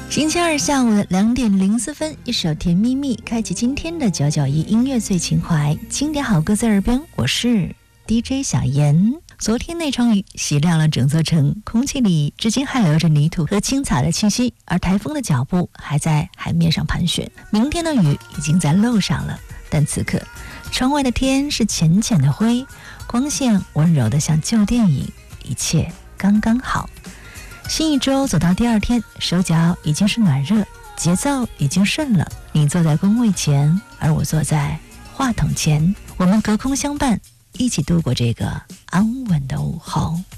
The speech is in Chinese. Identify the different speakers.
Speaker 1: 星期二下午的2点04分，一首《甜蜜蜜》开启今天的991音乐最情怀，经典好歌在耳边。我是 DJ 小妍。昨天那场雨洗亮了整座城，空气里至今还留着泥土和青草的气息，而台风的脚步还在海面上盘旋。明天的雨已经在路上了，但此刻窗外的天是浅浅的灰，光线温柔的像旧电影，一切刚刚好。新一周走到第2天，手脚已经是暖热，节奏已经顺了。你坐在工位前，而我坐在话筒前，我们隔空相伴，一起度过这个安稳的午后。